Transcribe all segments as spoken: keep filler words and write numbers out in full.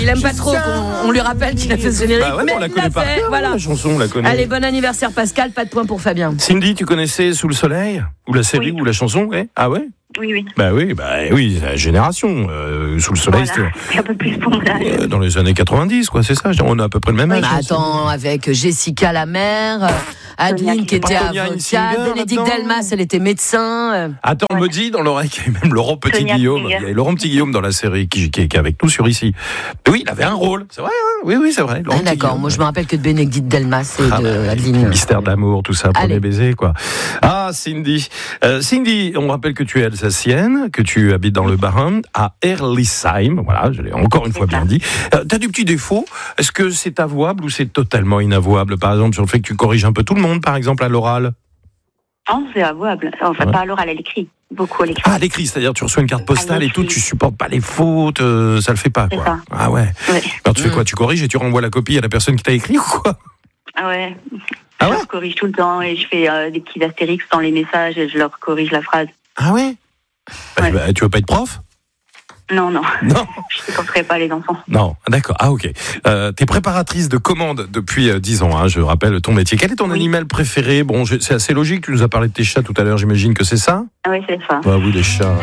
Il aime pas trop qu'on on lui rappelle qu'il a fait ce générique, Bah ouais, mais on la il connaît l'a par fait, cœur, voilà. la chanson, on la connaît. Allez, bon anniversaire Pascal, pas de point pour Fabien. Cindy, tu connaissais Sous le soleil? Ou la série, Oui. ou la chanson, ouais? Ah ouais? Oui, oui. Bah oui, bah oui, la génération. Euh, Sous le soleil, Voilà. C'est un peu plus pour moi. c'était euh, dans les années quatre-vingt-dix, quoi, c'est ça. On a à peu près le même âge. Bah, attends, avec Jessica la mère, euh, Adeline qui était Tonya avocate, Insinger, Bénédicte là-dedans. Delmas, elle était médecin. euh. Attends, on me dit dans l'oreille qu'il y avait même Laurent Petit-Guillaume. Il y avait Laurent Petit-Guillaume dans la série qui, qui, qui est avec nous sur ici. Oui, il avait un rôle, c'est vrai, hein, oui, oui, c'est vrai. Laurent Ah, d'accord, Petit-Guillaume. moi je me rappelle que de Bénédicte Delmas et Ah, de bah, Adeline. Mystère d'amour, tout ça, premier Allez. baiser, quoi. Ah, Cindy. Euh, Cindy, on rappelle que tu es alsacienne, que tu habites dans le Bas-Rhin, à Herlisheim. Voilà, je l'ai encore une fois bien dit. Euh, t'as des petits défauts. Est-ce que c'est avouable ou c'est totalement inavouable? Par exemple, sur le fait que tu corriges un peu tout le monde, par exemple, à l'oral? Non, c'est avouable. Enfin, Ouais. pas à l'oral, à l'écrit. Beaucoup à l'écrit. Ah, à l'écrit, c'est-à-dire tu reçois une carte postale À et tout, l'écrit. tu supportes pas les fautes, euh, ça le fait pas, C'est quoi. ça. Ah ouais. Ouais. Alors tu fais Mm. quoi? Tu corriges et tu renvoies la copie à la personne qui t'a écrit ou quoi? Ah ouais. Ah je ouais leur corrige tout le temps et je fais euh, des petits astérix dans les messages et je leur corrige la phrase. Ah ouais, bah, Ouais. bah, tu veux pas être prof? Non, non. Non. Je ne supporterai pas les enfants. Non, d'accord. Ah ok. Euh, t'es préparatrice de commandes depuis euh, dix ans, hein, je rappelle ton métier. Quel est ton Oui. animal préféré? Bon, je- c'est assez logique, tu nous as parlé de tes chats tout à l'heure, j'imagine que c'est ça? Ah oui, c'est ça. Bah oui, les chats.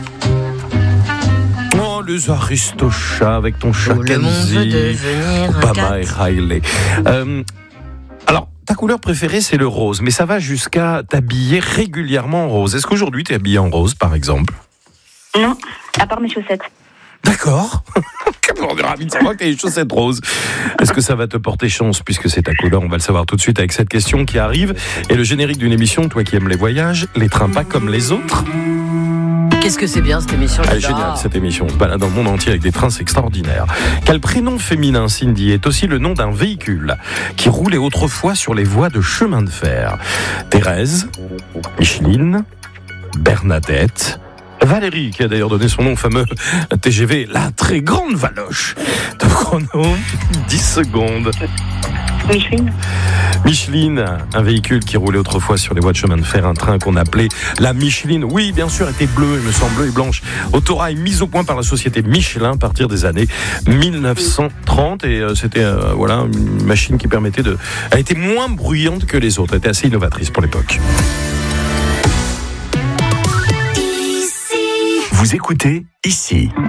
Oh, les aristochats avec ton chat Tout le monde veut Kenzie, devenir un Obama et cat. Riley. Euh, alors, ta couleur préférée, c'est le rose, mais ça va jusqu'à t'habiller régulièrement en rose. Est-ce qu'aujourd'hui, t'es habillée en rose, par exemple? Non, à part mes chaussettes. D'accord. On est ravis de savoir que tu as les chaussettes roses. Est-ce que ça va te porter chance puisque c'est ta couleur? On va le savoir tout de suite avec cette question qui arrive. Et le générique d'une émission, toi qui aimes les voyages, les trains pas comme les autres. Qu'est-ce que c'est bien cette émission? Elle est j'adore. géniale cette émission. On se balade dans le monde entier avec des trains, c'est extraordinaire. Quel prénom féminin, Cindy, est aussi le nom d'un véhicule qui roulait autrefois sur les voies de chemin de fer? Thérèse, Micheline, Bernadette, Valérie, qui a d'ailleurs donné son nom au fameux T G V, la très grande Valoche. Top chrono, dix secondes. Micheline. Micheline, un véhicule qui roulait autrefois sur les voies de chemin de fer, un train qu'on appelait la Micheline. Oui, bien sûr, était bleu, il me semble, bleu et blanche. Autorail mise au point par la société Michelin à partir des années mille neuf cent trente. Et euh, c'était euh, voilà, une machine qui permettait de... Elle était moins bruyante que les autres, elle était assez innovatrice pour l'époque. Vous écoutez ici.